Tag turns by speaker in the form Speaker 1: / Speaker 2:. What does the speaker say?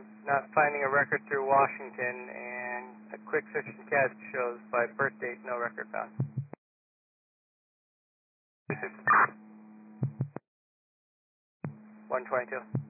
Speaker 1: not finding a record through Washington, and a quick search in CAS shows by birth date, no record found. 122.